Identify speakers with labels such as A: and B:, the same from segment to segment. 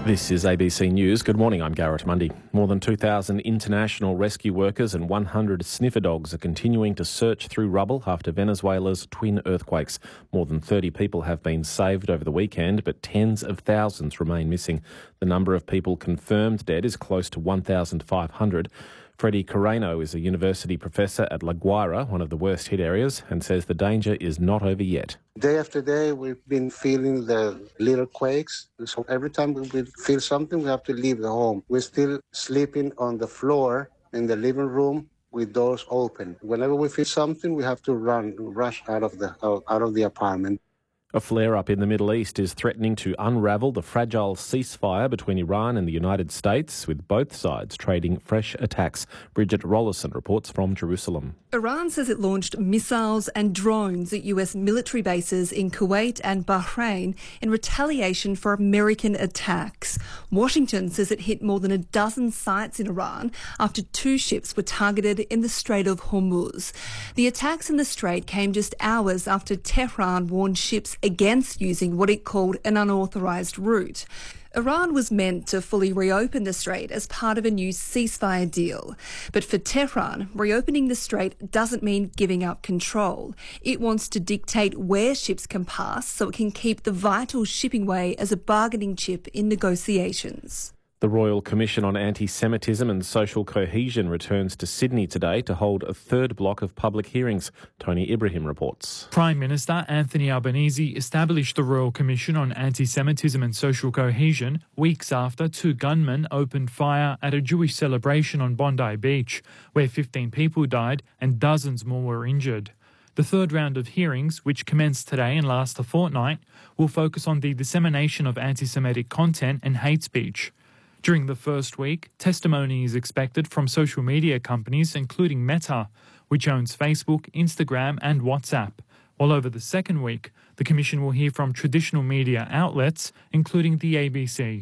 A: This is ABC News. Good morning, I'm Garrett Mundy. More than 2,000 international rescue workers and 100 sniffer dogs are continuing to search through rubble after Venezuela's twin earthquakes. More than 30 people have been saved over the weekend, but tens of thousands remain missing. The number of people confirmed dead is close to 1,500. Freddie Carreno is a university professor at La Guaira, one of the worst hit areas, and says the danger is not over yet.
B: Day after day, we've been feeling the little quakes. So every time we feel something, we have to leave the home. We're still sleeping on the floor in the living room with doors open. Whenever we feel something, we have to rush out of the apartment.
A: A flare-up in the Middle East is threatening to unravel the fragile ceasefire between Iran and the United States, with both sides trading fresh attacks. Bridget Rollerson reports from Jerusalem.
C: Iran says it launched missiles and drones at US military bases in Kuwait and Bahrain in retaliation for American attacks. Washington says it hit more than a dozen sites in Iran after 2 ships were targeted in the Strait of Hormuz. The attacks in the strait came just hours after Tehran warned ships against using what it called an unauthorised route. Iran was meant to fully reopen the strait as part of a new ceasefire deal. But for Tehran, reopening the strait doesn't mean giving up control. It wants to dictate where ships can pass so it can keep the vital shipping way as a bargaining chip in negotiations.
A: The Royal Commission on Anti-Semitism and Social Cohesion returns to Sydney today to hold a third block of public hearings. Tony Ibrahim reports.
D: Prime Minister Anthony Albanese established the Royal Commission on Anti-Semitism and Social Cohesion weeks after 2 gunmen opened fire at a Jewish celebration on Bondi Beach, where 15 people died and dozens more were injured. The third round of hearings, which commenced today and last a fortnight, will focus on the dissemination of anti-Semitic content and hate speech. During the first week, testimony is expected from social media companies including Meta, which owns Facebook, Instagram and WhatsApp, while over the second week, the Commission will hear from traditional media outlets, including the ABC.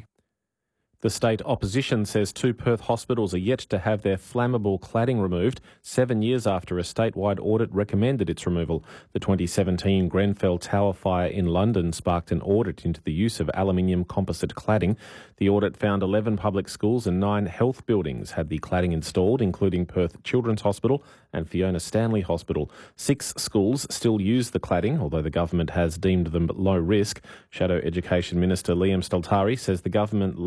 A: The state opposition says 2 Perth hospitals are yet to have their flammable cladding removed 7 years after a statewide audit recommended its removal. The 2017 Grenfell Tower fire in London sparked an audit into the use of aluminium composite cladding. The audit found 11 public schools and 9 health buildings had the cladding installed, including Perth Children's Hospital and Fiona Stanley Hospital. 6 schools still use the cladding, although the government has deemed them low risk. Shadow Education Minister Liam Staltari says the government's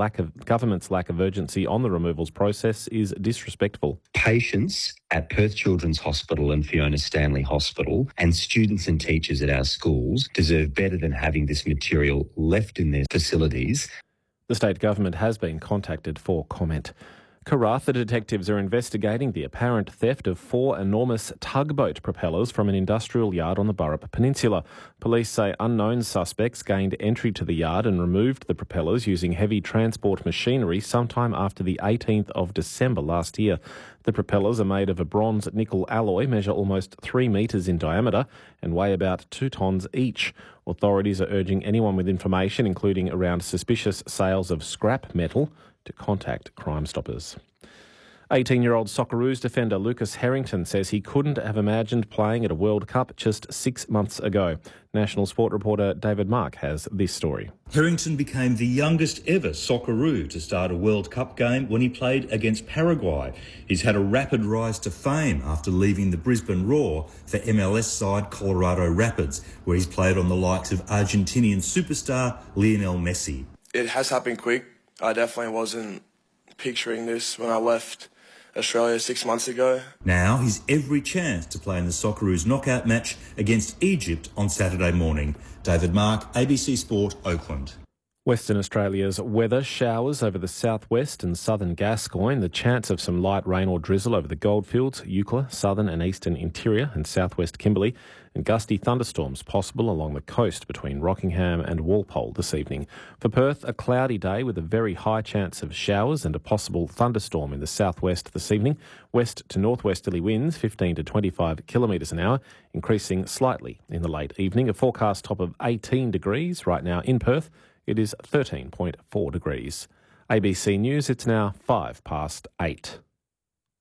A: lack of urgency on the removals process is disrespectful.
E: Patients at Perth Children's Hospital and Fiona Stanley Hospital and students and teachers at our schools deserve better than having this material left in their facilities.
A: The state government has been contacted for comment. Karratha detectives are investigating the apparent theft of 4 enormous tugboat propellers from an industrial yard on the Burrup Peninsula. Police say unknown suspects gained entry to the yard and removed the propellers using heavy transport machinery sometime after the 18th of December last year. The propellers are made of a bronze-nickel alloy, measure almost 3 metres in diameter and weigh about 2 tonnes each. Authorities are urging anyone with information, including around suspicious sales of scrap metal, to contact Crime Stoppers. 18-year-old Socceroos defender Lucas Harrington says he couldn't have imagined playing at a World Cup just 6 months ago. National Sport reporter David Mark has this story.
F: Harrington became the youngest ever Socceroo to start a World Cup game when he played against Paraguay. He's had a rapid rise to fame after leaving the Brisbane Roar for MLS side Colorado Rapids, where he's played on the likes of Argentinian superstar Lionel Messi.
G: It has happened quick. I definitely wasn't picturing this when I left Australia 6 months ago.
F: Now he's every chance to play in the Socceroos knockout match against Egypt on Saturday morning. David Mark, ABC Sport, Oakland.
A: Western Australia's weather: showers over the southwest and southern Gascoyne, the chance of some light rain or drizzle over the Goldfields, Eucla, southern and eastern interior and southwest Kimberley, and gusty thunderstorms possible along the coast between Rockingham and Walpole this evening. For Perth, a cloudy day with a very high chance of showers and a possible thunderstorm in the southwest this evening. West to northwesterly winds 15 to 25 kilometres an hour, increasing slightly in the late evening. A forecast top of 18 degrees right now in Perth. It is 13.4 degrees. ABC News, it's now 8:05.